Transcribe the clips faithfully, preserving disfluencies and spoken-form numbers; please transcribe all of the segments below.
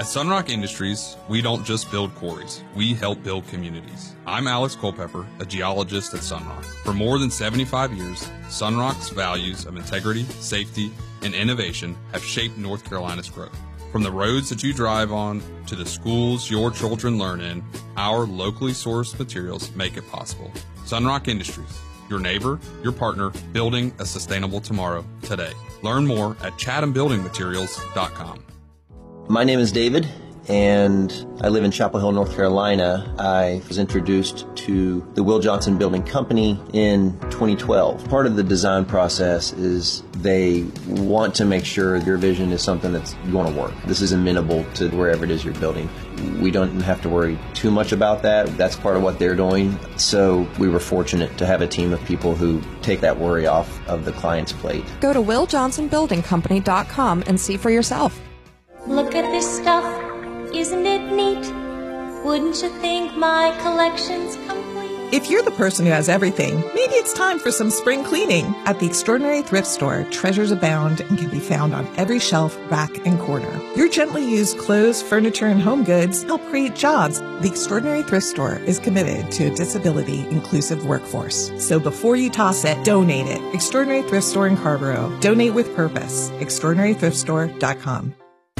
At Sunrock Industries, we don't just build quarries, we help build communities. I'm Alex Culpepper, a geologist at Sunrock. For more than seventy-five years, Sunrock's values of integrity, safety, and innovation have shaped North Carolina's growth. From the roads that you drive on to the schools your children learn in, our locally sourced materials make it possible. Sunrock Industries, your neighbor, your partner, building a sustainable tomorrow today. Learn more at chatham building materials dot com. My name is David, and I live in Chapel Hill, North Carolina. I was introduced to the Will Johnson Building Company in twenty twelve. Part of the design process is they want to make sure your vision is something that's going to work. This is amenable to wherever it is you're building. We don't have to worry too much about that. That's part of what they're doing. So we were fortunate to have a team of people who take that worry off of the client's plate. Go to will johnson building company dot com and see for yourself. Look at this stuff, isn't it neat? Wouldn't you think my collection's complete? If you're the person who has everything, maybe it's time for some spring cleaning. At the Extraordinary Thrift Store, treasures abound and can be found on every shelf, rack, and corner. Your gently used clothes, furniture, and home goods help create jobs. The Extraordinary Thrift Store is committed to a disability-inclusive workforce. So before you toss it, donate it. Extraordinary Thrift Store in Carrboro. Donate with purpose. extraordinary thrift store dot com.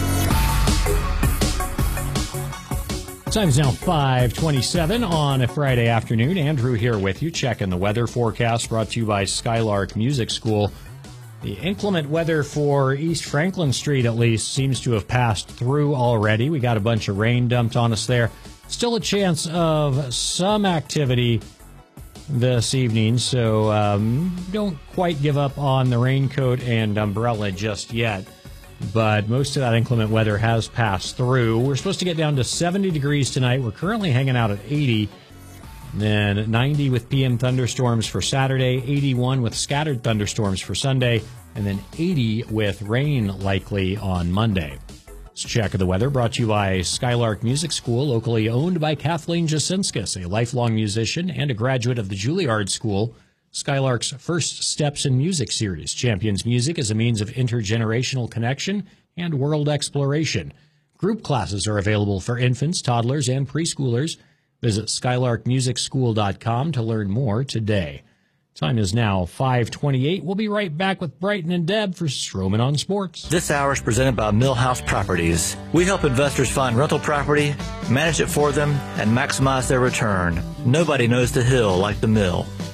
Time is now five twenty-seven on a Friday afternoon. Andrew here with you, checking the weather forecast brought to you by Skylark Music School. The inclement weather for East Franklin Street, at least, seems to have passed through already. We got a bunch of rain dumped on us there. Still a chance of some activity this evening, so um, don't quite give up on the raincoat and umbrella just yet. But most of that inclement weather has passed through. We're supposed to get down to seventy degrees tonight. We're currently hanging out at eighty. Then ninety with P M thunderstorms for Saturday, eighty-one with scattered thunderstorms for Sunday, and then eighty with rain likely on Monday. This check of the weather brought to you by Skylark Music School, locally owned by Kathleen Jasinskis, a lifelong musician and a graduate of the Juilliard School. Skylark's First Steps in Music series champions music as a means of intergenerational connection and world exploration. Group classes are available for infants, toddlers, and preschoolers. Visit skylark music school dot com to learn more today. Time is now five twenty-eight. We'll be right back with Brighton and Deb for Stroman on Sports. This hour is presented by Millhouse Properties. We help investors find rental property, manage it for them, and maximize their return. Nobody knows the hill like the mill.